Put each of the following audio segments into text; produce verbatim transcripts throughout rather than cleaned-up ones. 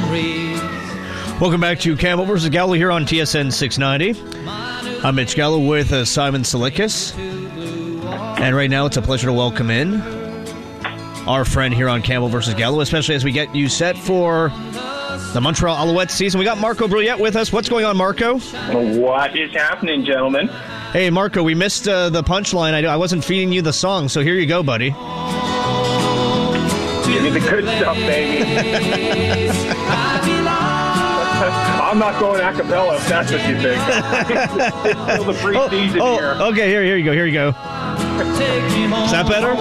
Welcome back to Campbell versus Gallo here on T S N six ninety. I'm Mitch Gallo with uh, Simon Silikas. And right now it's a pleasure to welcome in our friend here on Campbell versus Gallo, especially as we get you set for the Montreal Alouettes season. We got Marco Brouillette with us. What's going on, Marco? What is happening, gentlemen? Hey, Marco, we missed uh, the punchline. I, I wasn't feeding you the song, so here you go, buddy. Give me the good stuff, baby. I'm not going a cappella if that's what you think. It's still the preseason oh, oh, here. Okay, here, here you go, here you go. Is that better?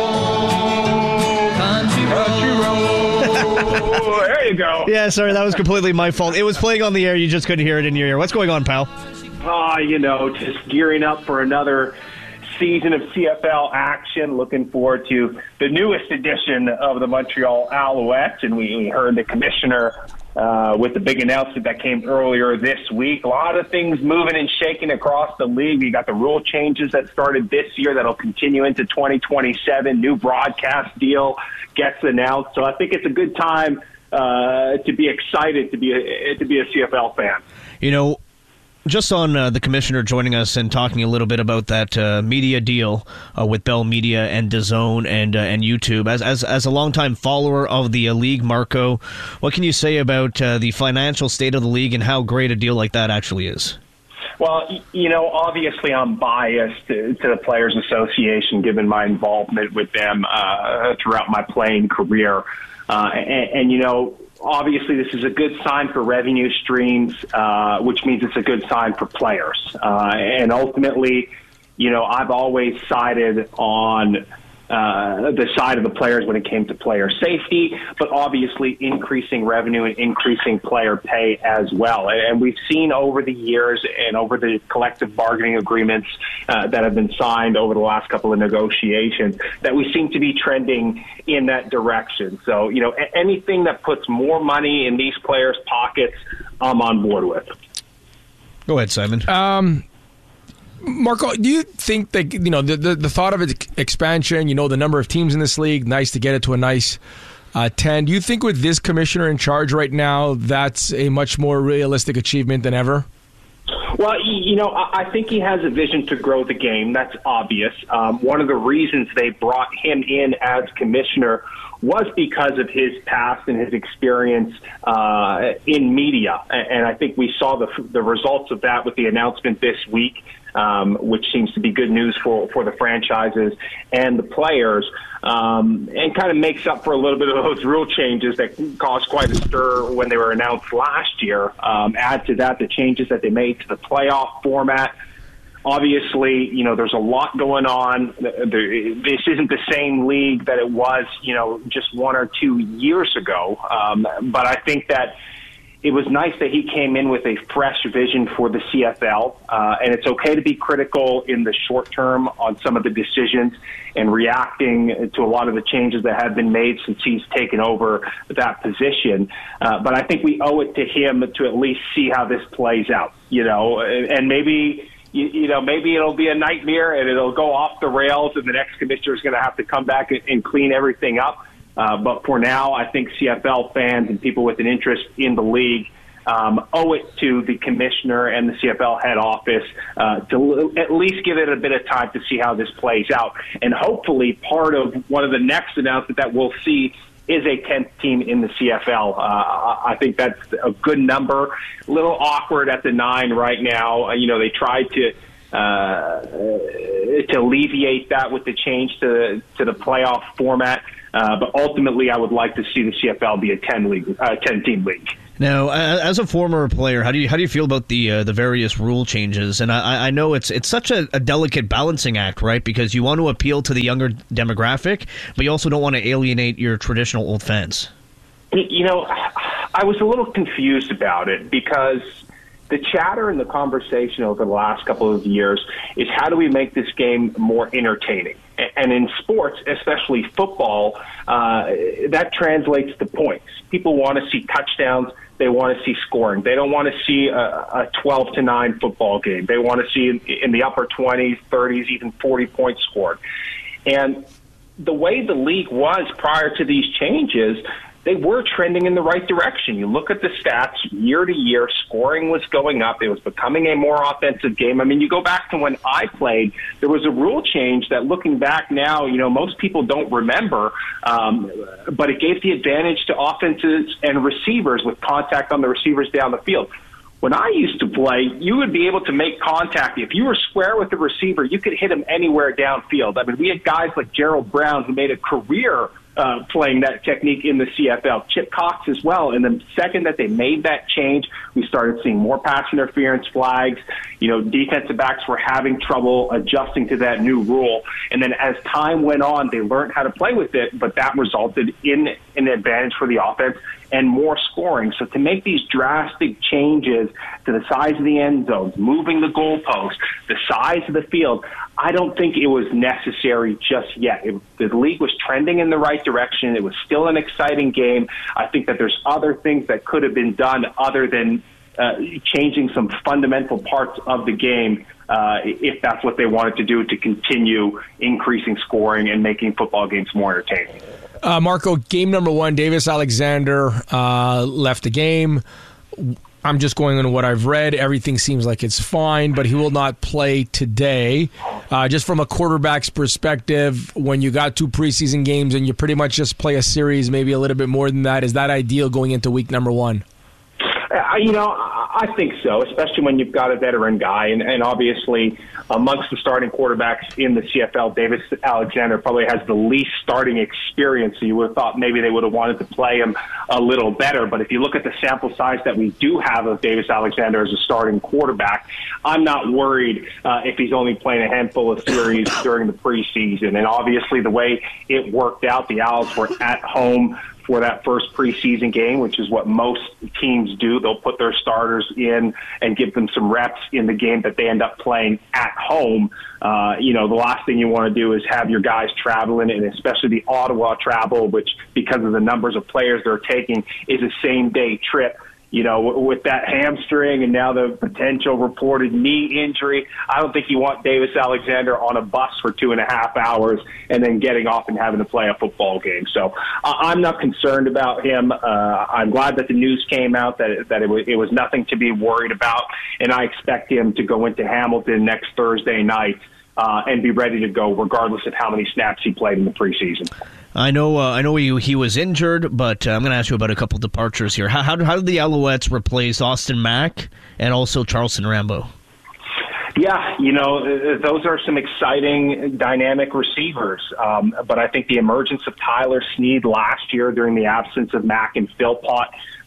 There you go. Yeah, sorry, that was completely my fault. It was playing on the air, you just couldn't hear it in your ear. What's going on, pal? Ah, uh, you know, just gearing up for another season of C F L action. Looking forward to the newest edition of the Montreal Alouettes, and we, we heard the commissioner uh, with the big announcement that came earlier this week. A lot of things moving and shaking across the league. We got the rule changes that started this year that'll continue into twenty twenty-seven. New broadcast deal gets announced, so I think it's a good time uh, to be excited to be a, to be a C F L fan. You know, just on uh, the commissioner joining us and talking a little bit about that uh, media deal uh, with Bell Media and DAZN and uh, and YouTube. As as as a longtime follower of the uh, league, Marco, what can you say about uh, the financial state of the league and how great a deal like that actually is? Well, you know, obviously I'm biased to, to the Players Association given my involvement with them uh, throughout my playing career. Uh, and, and, you know, obviously this is a good sign for revenue streams, uh, which means it's a good sign for players. Uh, and ultimately, you know, I've always sided on uh, the side of the players when it came to player safety, but obviously increasing revenue and increasing player pay as well. And we've seen over the years and over the collective bargaining agreements uh, that have been signed over the last couple of negotiations that we seem to be trending in that direction. So, you know, anything that puts more money in these players' pockets, I'm on board with. Go ahead, Simon. Um, Marco, do you think that, you know, the, the, the thought of its expansion, you know, the number of teams in this league, nice to get it to a nice uh, ten. Do you think with this commissioner in charge right now, that's a much more realistic achievement than ever? Well, you know, I think he has a vision to grow the game. That's obvious. Um, one of the reasons they brought him in as commissioner was because of his past and his experience uh, in media. And I think we saw the, the results of that with the announcement this week, um, which seems to be good news for, for the franchises and the players, um, and kind of makes up for a little bit of those rule changes that caused quite a stir when they were announced last year. Um, add to that the changes that they made to the playoff format. Obviously, you know, there's a lot going on. This isn't the same league that it was, you know, just one or two years ago. Um, but I think that it was nice that he came in with a fresh vision for the C F L. Uh, and it's okay to be critical in the short term on some of the decisions and reacting to a lot of the changes that have been made since he's taken over that position. Uh, but I think we owe it to him to at least see how this plays out, you know, and maybe... You, you know, maybe it'll be a nightmare and it'll go off the rails and the next commissioner is going to have to come back and, and clean everything up. Uh, but for now, I think C F L fans and people with an interest in the league um, owe it to the commissioner and the C F L head office uh, to l- at least give it a bit of time to see how this plays out. And hopefully part of one of the next announcements that we'll see is a tenth team in the C F L. Uh, I think that's a good number. A little awkward at the nine right now. Uh, you know, they tried to uh, to alleviate that with the change to to the playoff format. Uh, but ultimately, I would like to see the C F L be a ten league, uh, ten team league. Now, as a former player, how do you how do you feel about the uh, the various rule changes? And I, I know it's it's such a, a delicate balancing act, right? Because you want to appeal to the younger demographic, but you also don't want to alienate your traditional old fans. You know, I was a little confused about it because the chatter and the conversation over the last couple of years is how do we make this game more entertaining? And in sports, especially football, uh, that translates to points. People want to see touchdowns. They want to see scoring. They don't want to see a, a twelve to nine football game. They want to see in, in the upper twenties, thirties, even forty points scored. And the way the league was prior to these changes, they were trending in the right direction. You look at the stats year to year, scoring was going up. It was becoming a more offensive game. I mean, you go back to when I played, there was a rule change that looking back now, you know, most people don't remember, um, but it gave the advantage to offenses and receivers with contact on the receivers down the field. When I used to play, you would be able to make contact. If you were square with the receiver, you could hit him anywhere downfield. I mean, we had guys like Gerald Brown who made a career uh, playing that technique in the C F L. Chip Cox as well. And the second that they made that change, we started seeing more pass interference flags. You know, defensive backs were having trouble adjusting to that new rule. And then as time went on, they learned how to play with it, but that resulted in an advantage for the offense and more scoring. So to make these drastic changes to the size of the end zones, moving the goalpost, the size of the field, I don't think it was necessary just yet. It, the league was trending in the right direction. It was still an exciting game. I think that there's other things that could have been done other than uh, changing some fundamental parts of the game uh, if that's what they wanted to do to continue increasing scoring and making football games more entertaining. Uh, Marco, game number one, Davis Alexander uh, left the game. I'm just going on what I've read. Everything seems like it's fine, but he will not play today. Uh, just from a quarterback's perspective, when you got two preseason games and you pretty much just play a series, maybe a little bit more than that, is that ideal going into week number one? Uh, you know, I think so, especially when you've got a veteran guy. And, and obviously, amongst the starting quarterbacks in the C F L, Davis Alexander probably has the least starting experience. So you would have thought maybe they would have wanted to play him a little better. But if you look at the sample size that we do have of Davis Alexander as a starting quarterback, I'm not worried uh, if he's only playing a handful of series during the preseason. And obviously, the way it worked out, the Owls were at home for that first preseason game, which is what most teams do. They'll put their starters in and give them some reps in the game that they end up playing at home. Uh, you know, the last thing you want to do is have your guys traveling, and especially the Ottawa travel, which because of the numbers of players they're taking is a same-day trip. You know, with that hamstring and now the potential reported knee injury, I don't think you want Davis Alexander on a bus for two and a half hours and then getting off and having to play a football game. So uh, I'm not concerned about him. Uh, I'm glad that the news came out that, that it, w- it was nothing to be worried about, and I expect him to go into Hamilton next Thursday night uh, and be ready to go regardless of how many snaps he played in the preseason. I know uh, I know he, he was injured, but uh, I'm going to ask you about a couple departures here. How, how, how did the Alouettes replace Austin Mack and also Charleston Rambo? Yeah, you know, those are some exciting, dynamic receivers. Um, but I think the emergence of Tyler Snead last year during the absence of Mack and Philpott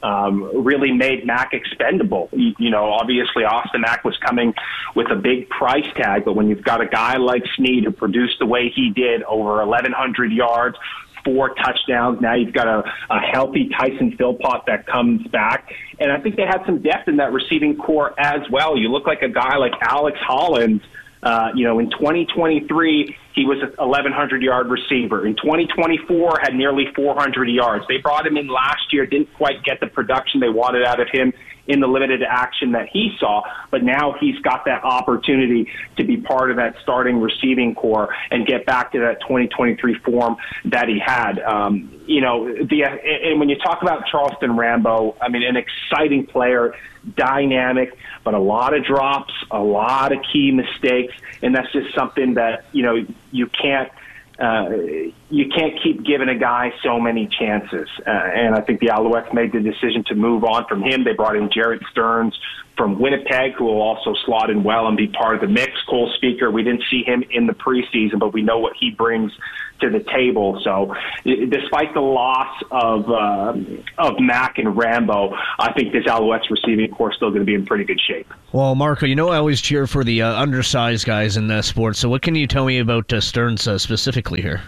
um, really made Mack expendable. You, you know, obviously Austin Mack was coming with a big price tag, but when you've got a guy like Snead who produced the way he did, over eleven hundred yards, four touchdowns. Now you've got a, a healthy Tyson Philpott that comes back. And I think they had some depth in that receiving core as well. You look like a guy like Alex Hollins. Uh, you know, in twenty twenty-three, he was an eleven hundred yard receiver. In twenty twenty-four, had nearly four hundred yards. They brought him in last year, didn't quite get the production they wanted out of him in the limited action that he saw, but now he's got that opportunity to be part of that starting receiving core and get back to that twenty twenty-three form that he had. Um, you know, the and when you talk about Charleston Rambo, I mean, an exciting player, dynamic, but a lot of drops, a lot of key mistakes, and that's just something that, you know, you can't uh, you can't keep giving a guy so many chances. Uh, and I think the Alouettes made the decision to move on from him. They brought in Jarrett Stearns from Winnipeg, who will also slot in well and be part of the mix. Cole Speaker, we didn't see him in the preseason, but we know what he brings to the table. So despite the loss of uh, of Mack and Rambo, I think this Alouettes receiving core is still going to be in pretty good shape. Well, Marco, you know I always cheer for the uh, undersized guys in uh, sports, so what can you tell me about uh, Stearns uh, specifically here?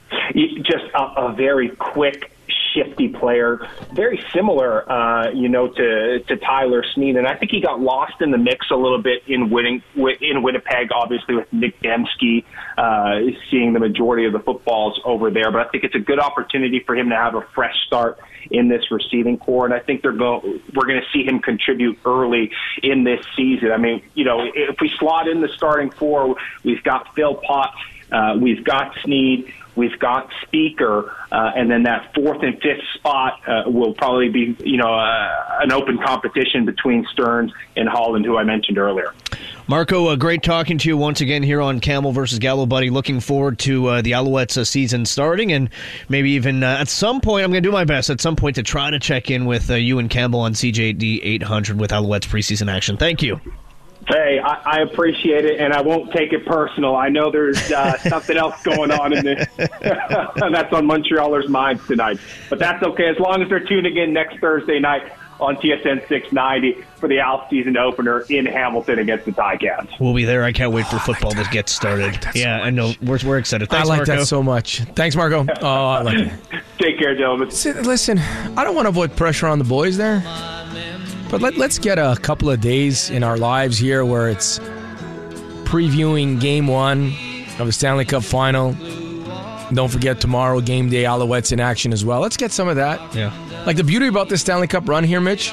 Just a, a very quick, shifty player, very similar, uh, you know, to to Tyler Snead, and I think he got lost in the mix a little bit in winning in Winnipeg, obviously with Nick Dembski uh, seeing the majority of the footballs over there. But I think it's a good opportunity for him to have a fresh start in this receiving core, and I think they're going. We're going to see him contribute early in this season. I mean, you know, if we slot in the starting four, we've got Philpott. Uh, we've got Snead, we've got Speaker, uh, and then that fourth and fifth spot uh, will probably be, you know, uh, an open competition between Stearns and Holland, who I mentioned earlier. Marco, uh, great talking to you once again here on Camel versus Gallo, buddy. Looking forward to uh, the Alouettes uh, season starting, and maybe even uh, at some point, I'm going to do my best at some point to try to check in with uh, you and Campbell on C J D eight hundred with Alouettes preseason action. Thank you. Hey, I, I appreciate it, and I won't take it personal. I know there's uh, something else going on in this. That's on Montrealers' minds tonight. But that's okay, as long as they're tuning in next Thursday night on T S N six ninety for the Al season opener in Hamilton against the Ticats. We'll be there. I can't wait for football like to get started. Like yeah, so I know. We're, we're excited. Thanks, I like Marco. that so much. Thanks, Marco. Oh, I like it. Take care, gentlemen. Listen, I don't want to avoid pressure on the boys there, but let, let's get a couple of days in our lives here where it's previewing game one of the Stanley Cup final. Don't forget tomorrow, game day, Alouettes in action as well. Let's get some of that. Yeah. Like the beauty about this Stanley Cup run here, Mitch,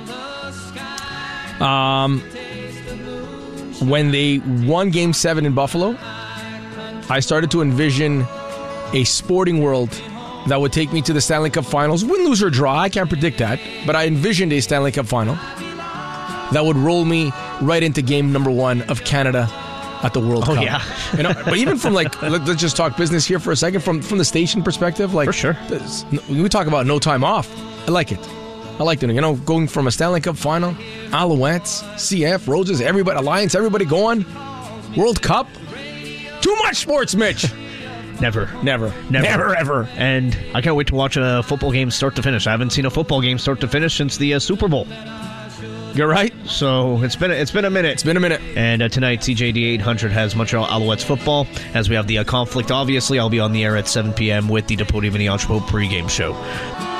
um, when they won Game seven in Buffalo, I started to envision a sporting world that would take me to the Stanley Cup Finals. Win, lose, or draw, I can't predict that, but I envisioned a Stanley Cup Final that would roll me right into game number one of Canada at the World oh, Cup. Yeah. You know, but even from like, let's just talk business here for a second. From from the station perspective, like for sure, we talk about no time off. I like it. I like it. You know, going from a Stanley Cup Final, Alouettes, C F, Roses, everybody, Alliance, everybody going, World Cup. Too much sports, Mitch. Never. Never. Never. Never, ever. And I can't wait to watch a football game start to finish. I haven't seen a football game start to finish since the uh, Super Bowl. You're right. So it's been a, it's been a minute. It's been a minute. And uh, tonight, C J D eight hundred has Montreal Alouettes football. As we have the uh, conflict, obviously, I'll be on the air at seven p.m. with the Deputy Mini Archbow pregame show.